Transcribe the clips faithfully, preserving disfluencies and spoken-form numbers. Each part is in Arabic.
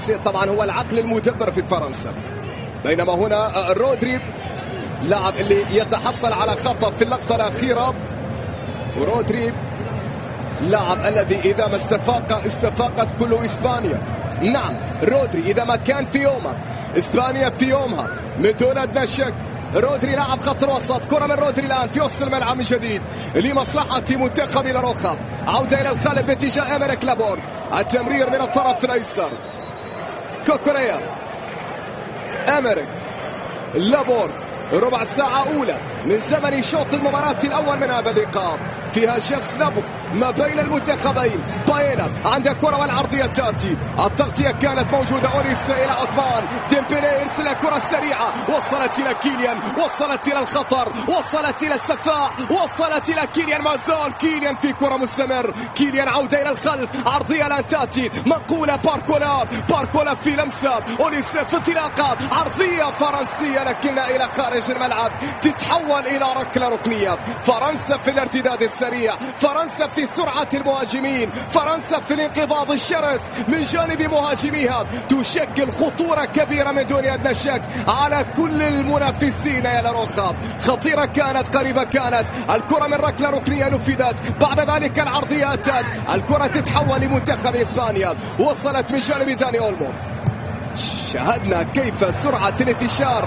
طبعا هو العقل المدبر في فرنسا، بينما هنا رودري لاعب اللي يتحصل على خطأ في اللقطة الأخيرة. ورودري لاعب الذي إذا ما استفاق استفاقت كل إسبانيا. نعم رودري إذا ما كان في يومه إسبانيا في يومها من دون أدنى شك. رودري لاعب خط الوسط، كرة من رودري الآن في وسط الملعب من جديد لمصلحة منتخب لاروخا. عودة إلى الخلف باتجاه إمريك لابورد، التمرير من الطرف الأيسر. كوكوريا، إمريك لابورد، ربع ساعة أولى من زمن شوط المباراة الأول من هذا اللقاء، فيها جس نبض ما بين المنتخبين. باينا عنده كرة والعرضية تأتي، التغطية كانت موجودة. أوريس إلى عثمان ديمبلي، يرسل كرة سريعة وصلت إلى كيليان، وصلت إلى الخطر، وصلت إلى السفاح، وصلت إلى كيليان. ما زال كيليان في كرة مستمر. كيليان عودة إلى الخلف، عرضية الآن تأتي منقولة. باركولا، باركولا في لمسة. أوريس في انطلاقة، عرضية فرنسية لكنها إلى خارج الملعب، تتحول إلى ركلة ركنية. فرنسا في الارتداد السريع، فرنسا في سرعة المهاجمين، فرنسا في الانقضاض الشرس من جانب مهاجميها، تشكل خطورة كبيرة من دون أدنى شك على كل المنافسين يا لاروخا. خطيرة كانت، قريبة كانت، الكرة من ركلة ركنية نفذت، بعد ذلك العرضية أتت، الكرة تتحول لمنتخب إسبانيا، وصلت من جانب داني أولمو. شاهدنا كيف سرعة الانتشار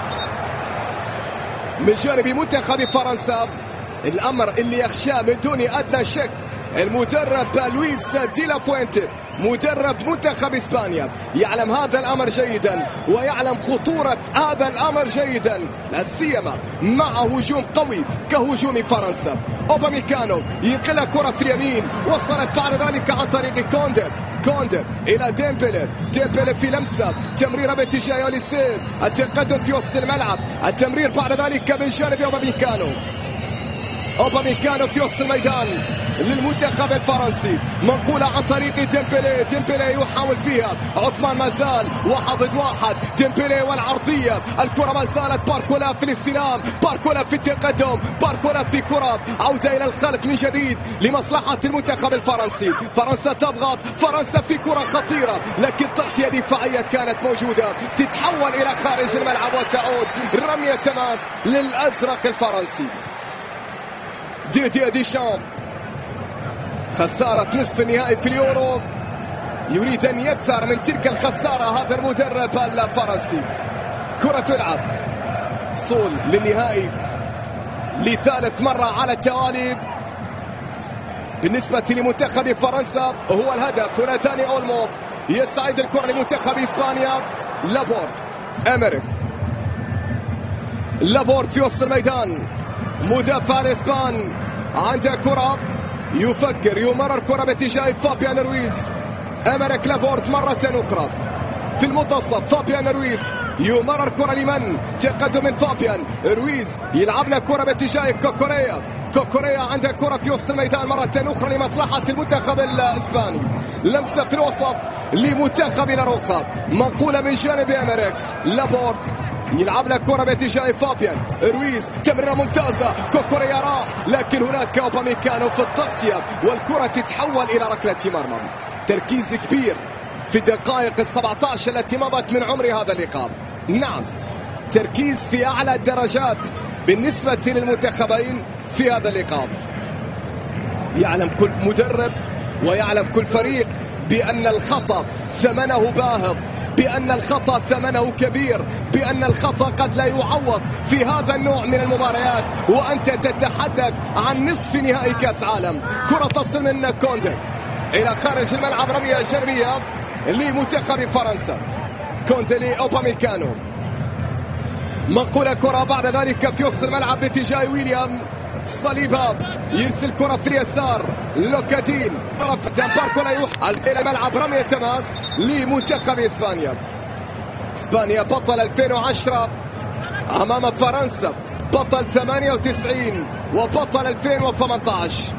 من جانب منتخب فرنسا، الأمر اللي يخشاه من دون أدنى شك المدرب لويس دي لا فوينتي، مدرب منتخب إسبانيا، يعلم هذا الأمر جيدا ويعلم خطورة هذا الأمر جيدا، لا سيما مع هجوم قوي كهجوم فرنسا. أوباميكانو ينقل كرة في اليمين، وصلت بعد ذلك عن طريق كوندي، كوندي إلى ديمبلي، ديمبلي في لمسة، تمريرة باتجاه يوليسي، التقدم في وسط الملعب، التمرير بعد ذلك من جانب أوباميكانو. أوباميكانو في وسط الميدان للمنتخب الفرنسي، منقولة عن طريق ديمبلي، ديمبلي يحاول فيها، عثمان ما زال واحد ضد واحد، ديمبلي والعرضية، الكرة ما زالت باركولا في الاستلام، باركولا في التقدم، باركولا في كرة، عودة إلى الخلف من جديد لمصلحة المنتخب الفرنسي. فرنسا تضغط، فرنسا في كرة خطيرة لكن تغطية دفاعية كانت موجودة، تتحول إلى خارج الملعب وتعود رمية تماس للأزرق الفرنسي. ديدييه ديشامب، خسارة نصف النهائي في اليورو، يريد أن يثار من تلك الخسارة هذا المدرب الفرنسي. كرة تلعب، وصول للنهائي لثالث مرة على التوالي بالنسبة لمنتخب فرنسا، هو الهدف. هنا داني أولمو يستعيد الكرة لمنتخب إسبانيا. لابورد، إمريك لابورد في وسط الميدان، مدافع الإسبان عنده كرة، يفكر يمرر كرة باتجاه فابيان رويز. إمريك لابورد مرة أخرى في المنتصف، فابيان رويز يمرر كرة لمن؟ تقدم من فابيان رويز، يلعب له كرة باتجاه كوكوريا، كوكوريا عنده كرة في وسط الميدان مرة أخرى لمصلحة المنتخب الإسباني. لمسة في الوسط لمنتخب لاروخا، منقولة من جانب إمريك لابورد، يلعب لك كرة باتجاه فابيان رويز، تمريرة ممتازة، كوكوريا راح لكن هناك أوباميكانو في التغطية والكرة تتحول إلى ركلة مرمى. تركيز كبير في الدقائق السبعة عشر التي مضت من عمر هذا اللقاء. نعم تركيز في أعلى الدرجات بالنسبة للمنتخبين في هذا اللقاء. يعلم كل مدرب ويعلم كل فريق بأن الخطأ ثمنه باهظ، بأن الخطأ ثمنه كبير، بأن الخطأ قد لا يعوض في هذا النوع من المباريات، وأنت تتحدث عن نصف نهائي كأس عالم. كرة تصل من كوندي إلى خارج الملعب، رمية جانبية لمنتخب فرنسا. كوندي لأوباميكانو، منقولة كرة بعد ذلك في وسط الملعب باتجاه ويليام صليبا، يرسل كرة في اليسار، لوكاتين طرف باركولا يوحى إلى الملعب، رمية تماس لمنتخب إسبانيا. إسبانيا بطل ألفين وعشرة أمام فرنسا، بطل ثمانية وتسعين وبطل ألفين وثمانية عشر.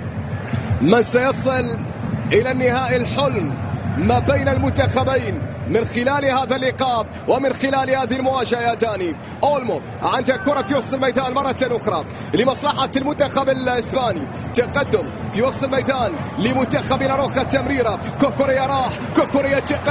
من سيصل إلى النهائي الحلم ما بين المنتخبين من خلال هذا اللقاء ومن خلال هذه المواجهة يا داني. أولمو عنده كرة في وسط الميدان مرة أخرى لمصلحة المنتخب الإسباني. تقدم في وسط الميدان لمنتخب لاروخا. تمريرة كوكوريا راح كوكوريا